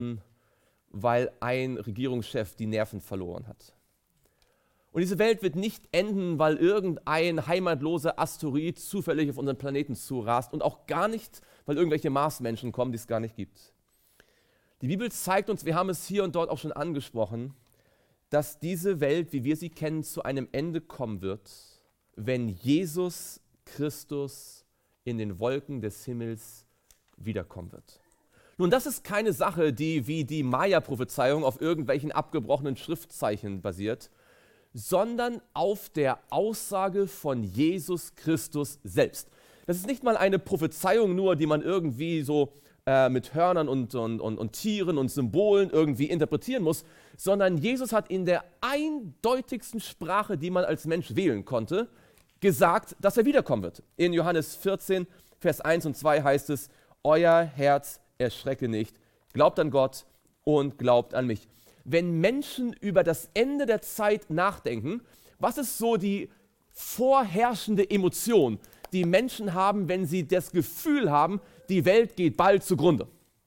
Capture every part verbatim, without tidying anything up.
weil ein Regierungschef die Nerven verloren hat. Und diese Welt wird nicht enden, weil irgendein heimatloser Asteroid zufällig auf unseren Planeten zurast und auch gar nicht, weil irgendwelche Marsmenschen kommen, die es gar nicht gibt. Die Bibel zeigt uns, wir haben es hier und dort auch schon angesprochen, dass diese Welt, wie wir sie kennen, zu einem Ende kommen wird, wenn Jesus Christus in den Wolken des Himmels wiederkommen wird. Nun, das ist keine Sache, die wie die Maya-Prophezeiung auf irgendwelchen abgebrochenen Schriftzeichen basiert, sondern auf der Aussage von Jesus Christus selbst. Das ist nicht mal eine Prophezeiung nur, die man irgendwie so äh, mit Hörnern und, und, und, und Tieren und Symbolen irgendwie interpretieren muss, sondern Jesus hat in der eindeutigsten Sprache, die man als Mensch wählen konnte, gesagt, dass er wiederkommen wird. In Johannes vierzehn, Vers eins und zwei heißt es, euer Herz erschrecke nicht, glaubt an Gott und glaubt an mich. Wenn Menschen über das Ende der Zeit nachdenken, was ist so die vorherrschende Emotion, die Menschen haben, wenn sie das Gefühl haben, die Welt geht bald zugrunde?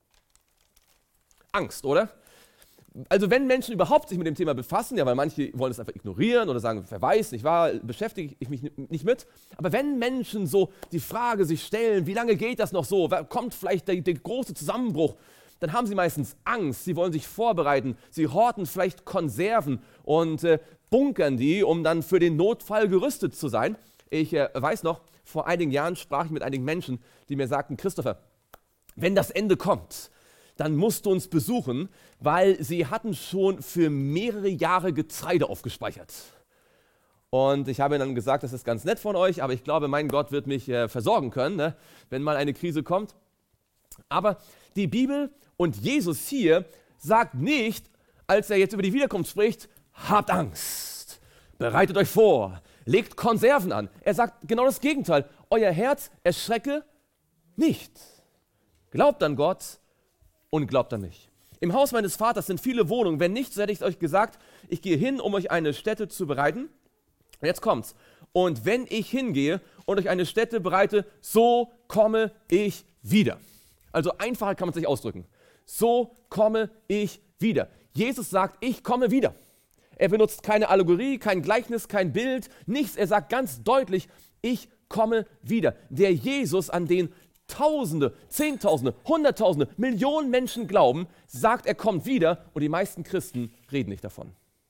Angst, oder? Also wenn Menschen überhaupt sich mit dem Thema befassen, ja, weil manche wollen es einfach ignorieren oder sagen, wer weiß, nicht wahr, beschäftige ich mich nicht mit. Aber wenn Menschen so die Frage sich stellen, wie lange geht das noch so, kommt vielleicht der, der große Zusammenbruch, dann haben sie meistens Angst, sie wollen sich vorbereiten, sie horten vielleicht Konserven und äh, bunkern die, um dann für den Notfall gerüstet zu sein. Ich äh, weiß noch, vor einigen Jahren sprach ich mit einigen Menschen, die mir sagten, Christopher, wenn das Ende kommt, dann musst du uns besuchen, weil sie hatten schon für mehrere Jahre Getreide aufgespeichert. Und ich habe ihnen dann gesagt, das ist ganz nett von euch, aber ich glaube, mein Gott wird mich äh, versorgen können, ne, wenn mal eine Krise kommt. Aber die Bibel und Jesus hier sagt nicht, als er jetzt über die Wiederkunft spricht, habt Angst, bereitet euch vor, legt Konserven an. Er sagt genau das Gegenteil, euer Herz erschrecke nicht. Glaubt an Gott und glaubt an mich. Im Haus meines Vaters sind viele Wohnungen. Wenn nicht, so hätte ich euch gesagt, ich gehe hin, um euch eine Stätte zu bereiten. Und jetzt kommt's. Und wenn ich hingehe und euch eine Stätte bereite, so komme ich wieder. Also einfacher kann man es sich ausdrücken. So komme ich wieder. Jesus sagt, ich komme wieder. Er benutzt keine Allegorie, kein Gleichnis, kein Bild, nichts. Er sagt ganz deutlich, ich komme wieder. Der Jesus, an den Tausende, Zehntausende, Hunderttausende, Millionen Menschen glauben, sagt, er kommt wieder und die meisten Christen reden nicht davon.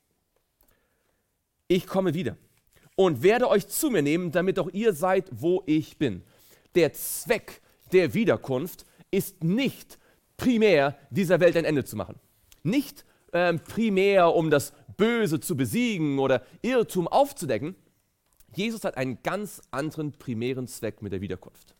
Ich komme wieder und werde euch zu mir nehmen, damit auch ihr seid, wo ich bin. Der Zweck der Wiederkunft ist nicht primär, dieser Welt ein Ende zu machen. Nicht ähm, primär, um das Böse zu besiegen oder Irrtum aufzudecken. Jesus hat einen ganz anderen primären Zweck mit der Wiederkunft.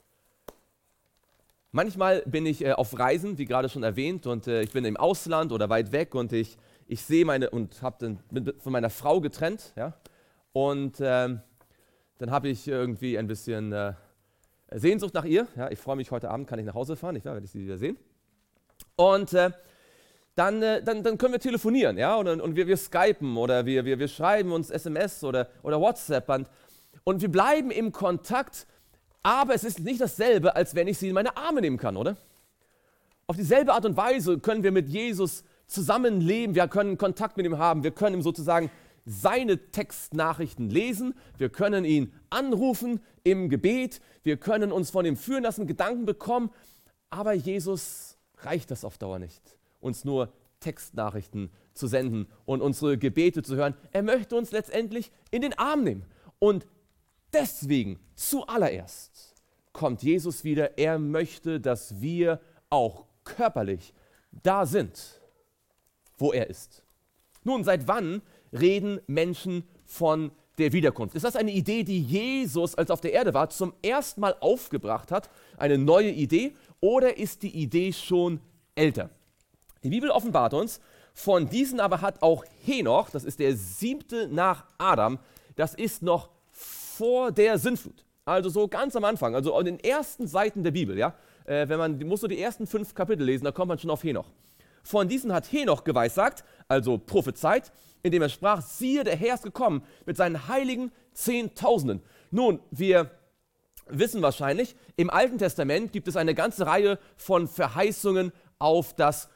Manchmal bin ich äh, auf Reisen, wie gerade schon erwähnt, und äh, ich bin im Ausland oder weit weg und ich, ich sehe meine, und habe bin von meiner Frau getrennt, ja, und ähm, dann habe ich irgendwie ein bisschen äh, Sehnsucht nach ihr, ja, ich freue mich, heute Abend kann ich nach Hause fahren, ich werde sie wieder sehen, und äh, dann, äh, dann, dann können wir telefonieren, ja, und, und wir, wir skypen oder wir, wir, wir schreiben uns S M S oder, oder WhatsApp und, und wir bleiben im Kontakt. Aber es ist nicht dasselbe, als wenn ich sie in meine Arme nehmen kann, oder? Auf dieselbe Art und Weise können wir mit Jesus zusammenleben, wir können Kontakt mit ihm haben, wir können ihm sozusagen seine Textnachrichten lesen, wir können ihn anrufen im Gebet, wir können uns von ihm führen lassen, Gedanken bekommen, aber Jesus reicht das auf Dauer nicht, uns nur Textnachrichten zu senden und unsere Gebete zu hören. Er möchte uns letztendlich in den Arm nehmen und deswegen, zuallererst, kommt Jesus wieder. Er möchte, dass wir auch körperlich da sind, wo er ist. Nun, seit wann reden Menschen von der Wiederkunft? Ist das eine Idee, die Jesus, als er auf der Erde war, zum ersten Mal aufgebracht hat? Eine neue Idee? Oder ist die Idee schon älter? Die Bibel offenbart uns, von diesen aber hat auch Henoch, das ist der siebte nach Adam, das ist noch vor der Sintflut, also so ganz am Anfang, also an den ersten Seiten der Bibel, ja, äh, wenn man, muss nur die ersten fünf Kapitel lesen, da kommt man schon auf Henoch. Von diesen hat Henoch geweissagt, also prophezeit, indem er sprach, siehe, der Herr ist gekommen mit seinen heiligen Zehntausenden. Nun, wir wissen wahrscheinlich, im Alten Testament gibt es eine ganze Reihe von Verheißungen auf das